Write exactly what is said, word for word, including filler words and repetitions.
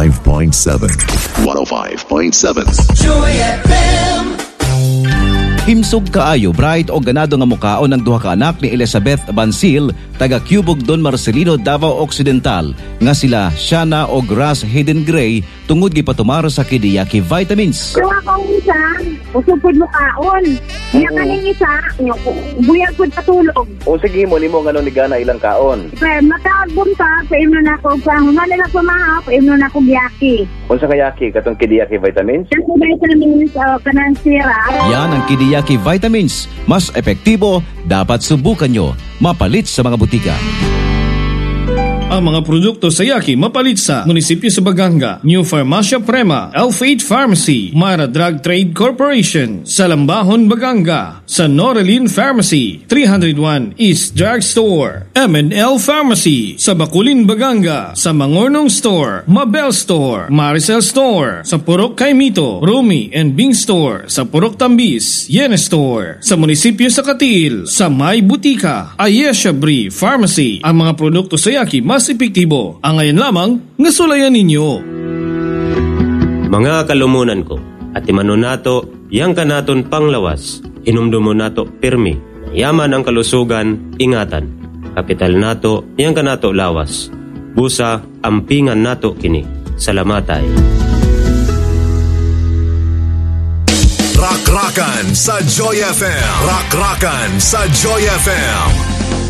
five point seven. one oh five point seven. Joy F M. Himsog kaayo bright o ganado nga mukaon ang duha ka anak ni Elizabeth Bansil taga Cubog Don Marcelino, Davao Occidental nga sila Shana o Grass Hayden Gray tungod gipatumar sa Kidiyaki vitamins. Kung akong isa, usupod mo kaon. Niya kaning isa, buyag ko patulog. O sige mo, nimo nga ni Gana ilang kaon. Pero matagbong pa, paimno na ako, pahuman na ako maha, paimno na ako giyaki. Kung sa kayaki, katong Kidiyaki vitamins? Kasi vitamins, uh, kanang sira. Yan ang Kidiyaki vitamins. Mas epektibo, dapat subukan nyo. Mapalit sa mga butika. Ang mga produkto sa Yaki mapalit sa Munisipyo sa Baganga, New Farmacia Prema, Elf eight Pharmacy, Mara Drug Trade Corporation, sa Lambahon, Baganga, sa Norelin Pharmacy, three oh one East Drug Store, M and L Pharmacy, sa Bakulin, Baganga, sa Mangornong Store, Mabel Store, Maricel Store, sa Purok Kaimito, Rumi and Bing Store, sa Purok Tambis, Yene Store, sa Munisipyo sa Katil, sa May Butika, Ayesha Brie Pharmacy. Ang mga produkto sa Yaki mas epektibo. Ang ngayon lamang, ngasulayan ninyo. Mga kalumunan ko, at imano nato, yang kanaton panglawas, inumdumo nato pirmi, yaman ang kalusugan, ingatan, kapital nato, yang kanato lawas, busa, ampingan nato kini, salamatay. Rock-rockan sa Joy F M. Rock-rockan sa Joy F M.